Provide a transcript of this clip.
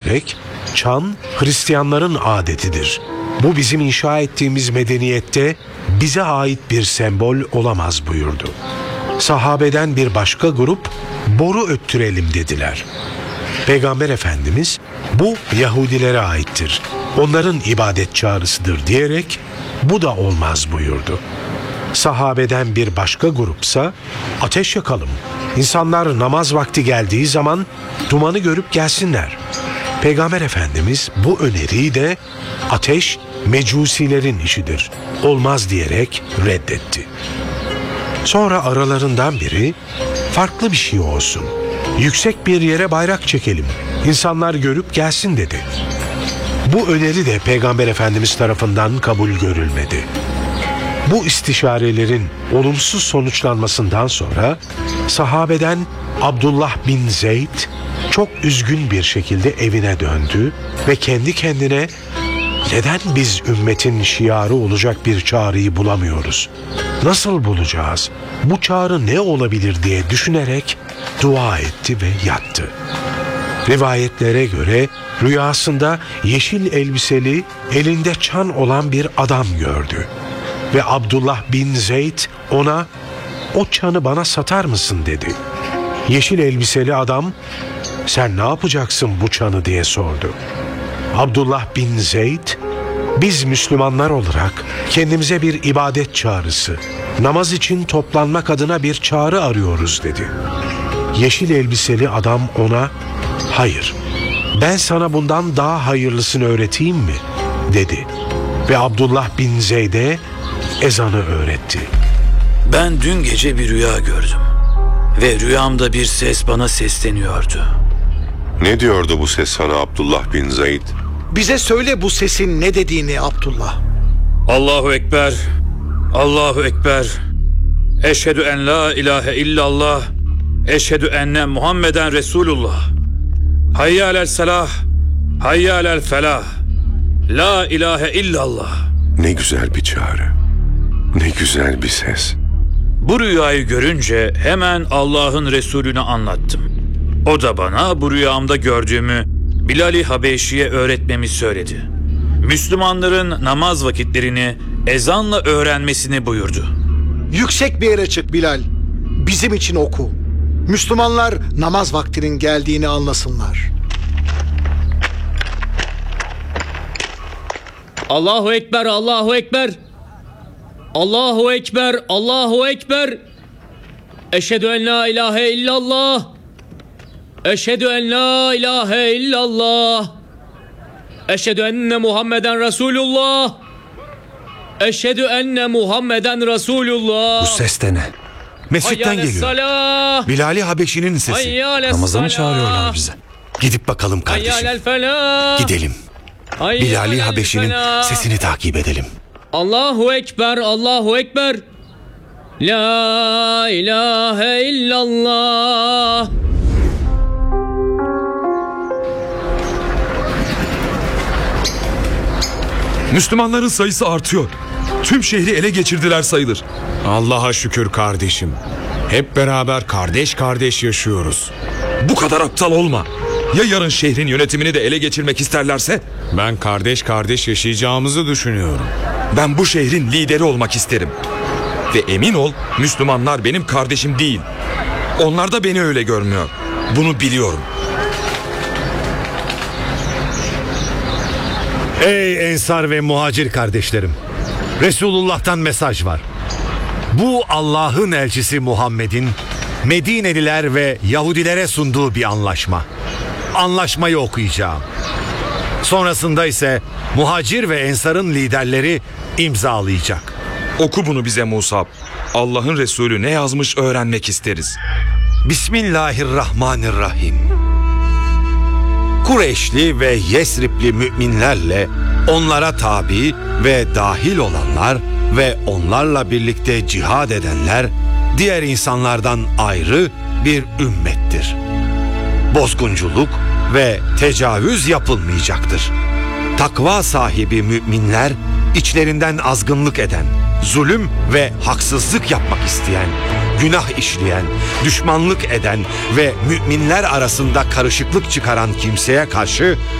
dönerek, çan Hristiyanların adetidir. Bu bizim inşa ettiğimiz medeniyette bize ait bir sembol olamaz buyurdu. Sahabeden bir başka grup boru öttürelim dediler. Peygamber Efendimiz bu Yahudilere aittir, onların ibadet çağrısıdır diyerek bu da olmaz buyurdu. Sahabeden bir başka grupsa ateş yakalım, İnsanlar namaz vakti geldiği zaman dumanı görüp gelsinler. Peygamber Efendimiz bu öneriyi de ateş mecusilerin işidir, olmaz diyerek reddetti. Sonra aralarından biri farklı bir şey olsun, yüksek bir yere bayrak çekelim, insanlar görüp gelsin dedi. Bu öneri de Peygamber Efendimiz tarafından kabul görülmedi. Bu istişarelerin olumsuz sonuçlanmasından sonra sahabeden Abdullah bin Zeyd çok üzgün bir şekilde evine döndü ve kendi kendine neden biz ümmetin şiarı olacak bir çağrıyı bulamıyoruz? Nasıl bulacağız? Bu çağrı ne olabilir diye düşünerek dua etti ve yattı. Rivayetlere göre rüyasında yeşil elbiseli, elinde çan olan bir adam gördü. Ve Abdullah bin Zeyd ona "O çanı bana satar mısın?" dedi. Yeşil elbiseli adam "Sen ne yapacaksın bu çanı?" diye sordu. Abdullah bin Zeyd "Biz Müslümanlar olarak kendimize bir ibadet çağrısı, namaz için toplanmak adına bir çağrı arıyoruz" dedi. Yeşil elbiseli adam ona "Hayır, ben sana bundan daha hayırlısını öğreteyim mi?" dedi. Ve Abdullah bin Zeyd'e ezanı öğretti. Ben dün gece bir rüya gördüm ve rüyamda bir ses bana sesleniyordu. Ne diyordu bu ses sana Abdullah bin Zeyd? Bize söyle bu sesin ne dediğini Abdullah. Allahu Ekber, Allahu Ekber, Eşhedü en la ilahe illallah, Eşhedü enne Muhammeden Resulullah. Hayya alel salah, hayya alel felah, la ilahe illallah. Ne güzel bir çağrı. Ne güzel bir ses. Bu rüyayı görünce hemen Allah'ın Resulüne anlattım. O da bana bu rüyamda gördüğümü Bilal-i Habeşi'ye öğretmemi söyledi. Müslümanların namaz vakitlerini ezanla öğrenmesini buyurdu. Yüksek bir yere çık Bilal. Bizim için oku. Müslümanlar namaz vaktinin geldiğini anlasınlar. Allahu Ekber, Allahu Ekber. Allahu Ekber, Allahu Ekber. Eşhedü en la ilahe illallah. Eşhedü en la ilahe illallah. Eşhedü enne Muhammeden Resulullah. Eşhedü enne Muhammeden Resulullah. Bu ses de ne? Mescitten geliyor. Salah. Bilal-i Habeşi'nin sesi. Hayyâles Namaza mı salah. çağırıyorlar bize? Gidip bakalım kardeşim. Hayyâlel felah. Gidelim. Hayyâlel Bilal-i Habeşi'nin felah. sesini takip edelim. Allahu Ekber, Allahu Ekber. La ilahe illallah. Müslümanların sayısı artıyor. Tüm şehri ele geçirdiler sayılır. Allah'a şükür kardeşim. Hep beraber kardeş kardeş yaşıyoruz. Bu kadar aptal olma. Ya yarın şehrin yönetimini de ele geçirmek isterlerse? Ben kardeş kardeş yaşayacağımızı düşünüyorum. Ben bu şehrin lideri olmak isterim. Ve emin ol, Müslümanlar benim kardeşim değil. Onlar da beni öyle görmüyor. Bunu biliyorum. Ey Ensar ve Muhacir kardeşlerim! Resulullah'tan mesaj var. Bu Allah'ın elçisi Muhammed'in Medineliler ve Yahudilere sunduğu bir anlaşma. Anlaşmayı okuyacağım. Sonrasında ise Muhacir ve Ensar'ın liderleri imzalayacak. Oku bunu bize Musab. Allah'ın Resulü ne yazmış öğrenmek isteriz. Bismillahirrahmanirrahim. Kureyşli ve Yesribli müminlerle onlara tabi ve dahil olanlar ve onlarla birlikte cihad edenler diğer insanlardan ayrı bir ümmettir. Bozgunculuk ve tecavüz yapılmayacaktır. Takva sahibi müminler, içlerinden azgınlık eden, zulüm ve haksızlık yapmak isteyen, günah işleyen, düşmanlık eden ve müminler arasında karışıklık çıkaran kimseye karşı